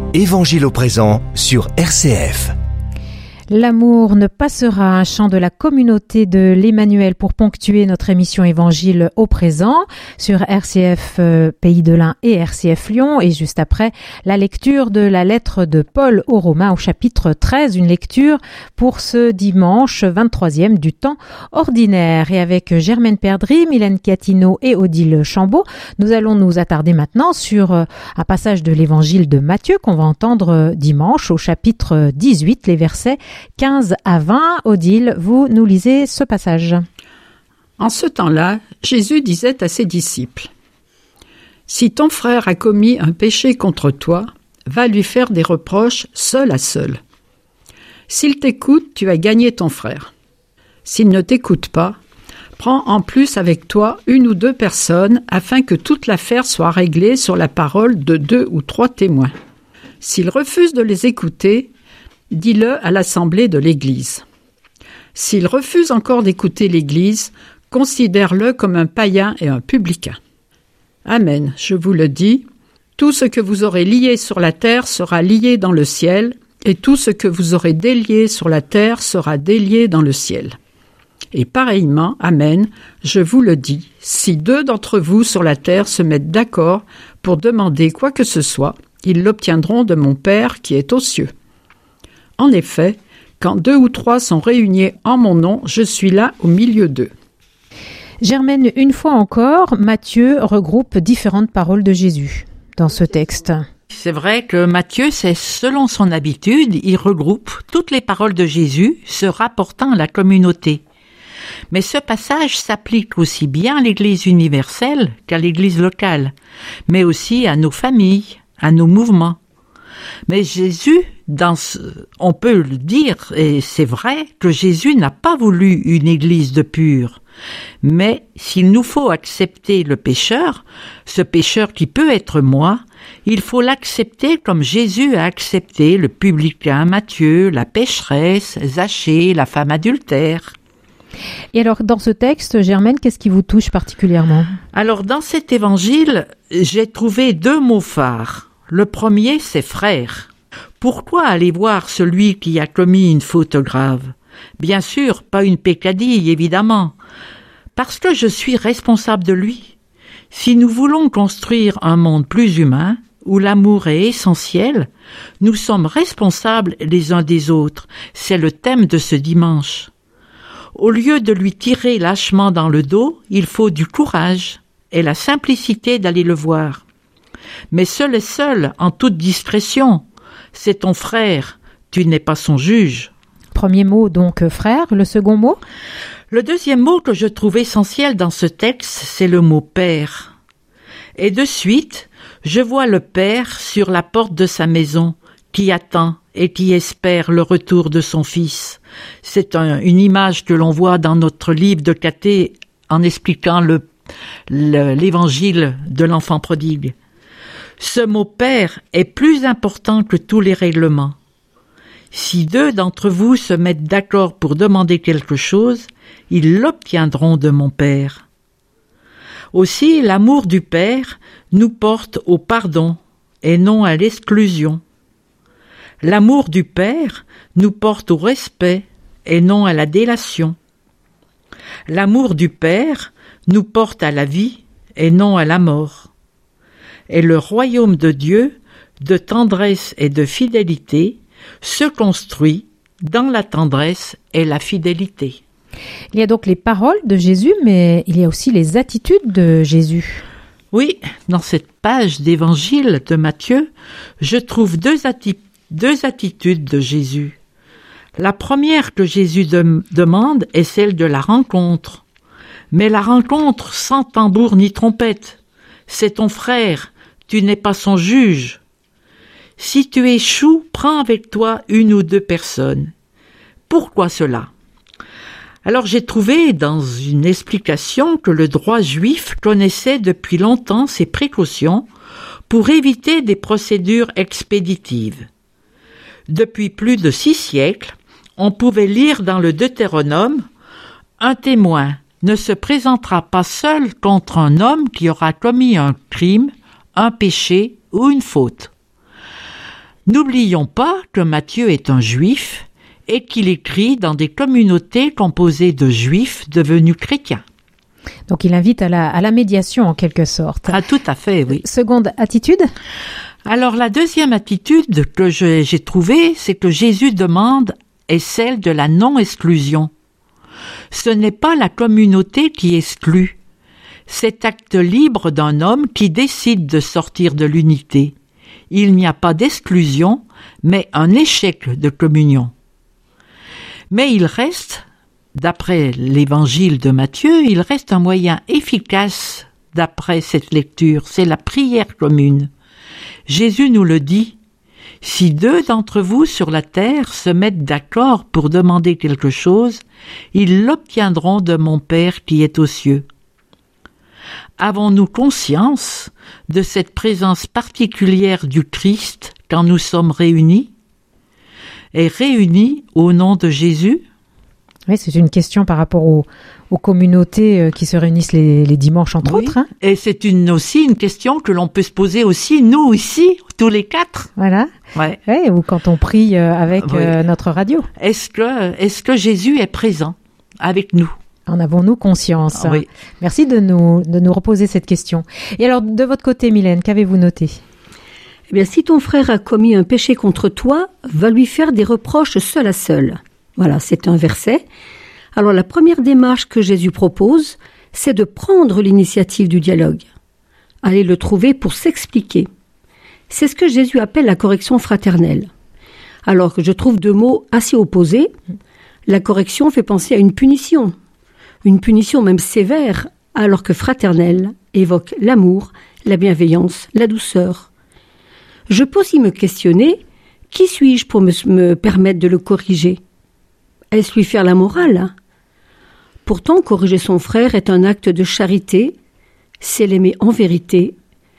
Évangile au présent sur RCF. L'amour ne passera, un chant de la communauté de l'Emmanuel pour ponctuer notre émission Évangile au présent sur RCF Pays de l'Ain et RCF Lyon. Et juste après, la lecture de la lettre de Paul aux Romains au chapitre 13, une lecture pour ce dimanche 23e du temps ordinaire. Et avec Germaine Perdry, Mylène Catino et Odile Chambaud, nous allons nous attarder maintenant sur un passage de l'Évangile de Matthieu qu'on va entendre dimanche au chapitre 18, les versets 15 à 20. Odile, vous nous lisez ce passage. En ce temps-là, Jésus disait à ses disciples : « Si ton frère a commis un péché contre toi, va lui faire des reproches seul à seul. S'il t'écoute, tu as gagné ton frère. S'il ne t'écoute pas, prends en plus avec toi 1 ou 2 personnes afin que toute l'affaire soit réglée sur la parole de 2 ou 3 témoins. S'il refuse de les écouter, dis-le à l'assemblée de l'Église. S'il refuse encore d'écouter l'Église, considère-le comme un païen et un publicain. Amen, je vous le dis, tout ce que vous aurez lié sur la terre sera lié dans le ciel, et tout ce que vous aurez délié sur la terre sera délié dans le ciel. Et pareillement, amen, je vous le dis, si 2 d'entre vous sur la terre se mettent d'accord pour demander quoi que ce soit, ils l'obtiendront de mon Père qui est aux cieux. En effet, quand 2 ou 3 sont réunis en mon nom, je suis là au milieu d'eux. » Germaine, une fois encore, Matthieu regroupe différentes paroles de Jésus dans ce texte. C'est vrai que Matthieu, c'est selon son habitude, il regroupe toutes les paroles de Jésus se rapportant à la communauté. Mais ce passage s'applique aussi bien à l'Église universelle qu'à l'Église locale, mais aussi à nos familles, à nos mouvements. Mais Jésus, on peut le dire, et c'est vrai, que Jésus n'a pas voulu une église de purs. Mais s'il nous faut accepter le pécheur, ce pécheur qui peut être moi, il faut l'accepter comme Jésus a accepté le publicain Matthieu, la pécheresse, Zachée, la femme adultère. Et alors, dans ce texte, Germaine, qu'est-ce qui vous touche particulièrement ? Alors, dans cet évangile, j'ai trouvé 2 mots phares. Le premier, c'est frère. Pourquoi aller voir celui qui a commis une faute grave ? Bien sûr, pas une peccadille, évidemment. Parce que je suis responsable de lui. Si nous voulons construire un monde plus humain, où l'amour est essentiel, nous sommes responsables les uns des autres. C'est le thème de ce dimanche. Au lieu de lui tirer lâchement dans le dos, il faut du courage et la simplicité d'aller le voir. Mais seul est seul, en toute discrétion. C'est ton frère, tu n'es pas son juge. Premier mot donc frère, le second mot ? Le deuxième mot que je trouve essentiel dans ce texte, c'est le mot père. Et de suite, je vois le père sur la porte de sa maison, qui attend et qui espère le retour de son fils. C'est une image que l'on voit dans notre livre de caté en expliquant l'évangile de l'enfant prodigue. Ce mot « père » est plus important que tous les règlements. Si 2 d'entre vous se mettent d'accord pour demander quelque chose, ils l'obtiendront de mon Père. Aussi, l'amour du Père nous porte au pardon et non à l'exclusion. L'amour du Père nous porte au respect et non à la délation. L'amour du Père nous porte à la vie et non à la mort. Et le royaume de Dieu, de tendresse et de fidélité, se construit dans la tendresse et la fidélité. Il y a donc les paroles de Jésus, mais il y a aussi les attitudes de Jésus. Oui, dans cette page d'évangile de Matthieu, je trouve 2 attitudes de Jésus. La première que Jésus demande est celle de la rencontre. Mais la rencontre sans tambour ni trompette. C'est ton frère, tu n'es pas son juge. Si tu échoues, prends avec toi 1 ou 2 personnes. Pourquoi cela ? Alors j'ai trouvé dans une explication que le droit juif connaissait depuis longtemps ces précautions pour éviter des procédures expéditives. Depuis plus de 6 siècles, on pouvait lire dans le Deutéronome « Un témoin ne se présentera pas seul contre un homme qui aura commis un crime, un péché ou une faute. » N'oublions pas que Matthieu est un juif et qu'il écrit dans des communautés composées de juifs devenus chrétiens. Donc il invite à la médiation en quelque sorte. Ah, tout à fait, oui. Seconde attitude? Alors la deuxième attitude que j'ai trouvée, c'est que Jésus demande est celle de la non-exclusion. Ce n'est pas la communauté qui exclut. Cet acte libre d'un homme qui décide de sortir de l'unité. Il n'y a pas d'exclusion, mais un échec de communion. Mais il reste, d'après l'évangile de Matthieu, il reste un moyen efficace d'après cette lecture, c'est la prière commune. Jésus nous le dit, « Si 2 d'entre vous sur la terre se mettent d'accord pour demander quelque chose, ils l'obtiendront de mon Père qui est aux cieux. » Avons-nous conscience de cette présence particulière du Christ quand nous sommes réunis? Et réunis au nom de Jésus? Oui, c'est une question par rapport aux communautés qui se réunissent les dimanches, entre autres. Hein. Et c'est aussi une question que l'on peut se poser aussi, nous ici, tous les 4. Voilà. Ouais. Ouais, ou quand on prie avec notre radio. Est-ce que Jésus est présent avec nous? En avons-nous conscience? Oui. Merci de nous reposer cette question. Et alors, de votre côté, Mylène, qu'avez-vous noté? Eh bien, si ton frère a commis un péché contre toi, va lui faire des reproches seul à seul. Voilà, c'est un verset. Alors, la première démarche que Jésus propose, c'est de prendre l'initiative du dialogue. Aller le trouver pour s'expliquer. C'est ce que Jésus appelle la correction fraternelle. Alors que je trouve 2 mots assez opposés. La correction fait penser à une punition même sévère, alors que fraternelle évoque l'amour, la bienveillance, la douceur. Je peux aussi me questionner, qui suis-je pour me permettre de le corriger? Est-ce lui faire la morale? Pourtant, corriger son frère est un acte de charité, c'est l'aimer en vérité